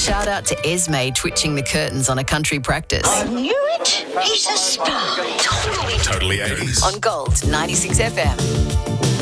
shout out to Esme twitching the curtains on a country practice. I knew it. He's a spy. Totally 80s. On Gold 96 FM.